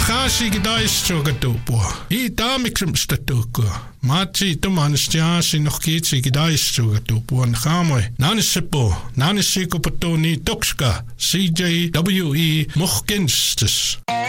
Nakashi gidaistrogatupua. I damikrimstatuku. Machi tumanstiasi noch kiitsi gidaistrogatupua nkamoi. Nanisipo. Nanisiko patoni tukska. CJWE Muhkinstis.